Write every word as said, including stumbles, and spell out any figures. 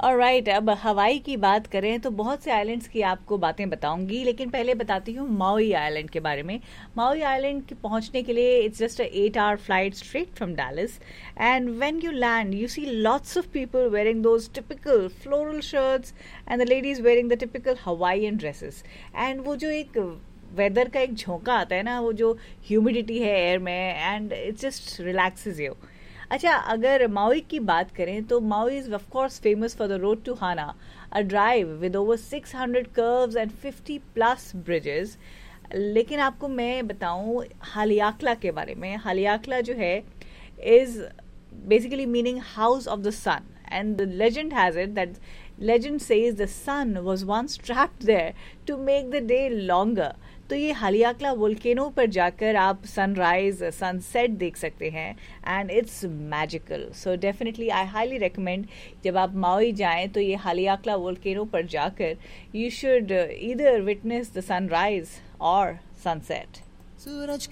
Alright, अब हवाई की बात करें तो बहुत से आइलैंड्स की आपको बातें बताऊंगी, लेकिन पहले बताती हूँ माउई आइलैंड के बारे में। माउई आइलैंड के पहुंचने के लिए it's just a eight our flight straight from Dallas, and when you land you see lots of people wearing those typical floral shirts and the ladies wearing the typical Hawaiian dresses. And वो जो एक weather का एक झोंका आता है ना, वो जो ह्यूमिडिटी है एयर में, and it just relaxes you. अच्छा, अगर माउई की बात करें तो MAUI is of course famous for the road to Hana, a drive with over six hundred curves and fifty plus bridges. लेकिन आपको मैं बताऊं हालियाक्ला के बारे में। हालियाक्ला जो है is basically meaning house of the sun, and the legend has it that legend says the sun was once trapped there to make the day longer. तो ये हालियाक्ला वोल्केनो पर जाकर आप सनराइज सनसेट देख सकते हैं, and it's magical. So definitely I highly recommend, जब आप माउई जाएं तो ये हालियाक्ला वोल्केनो पर जाकर you should either witness the sunrise और सनसेट।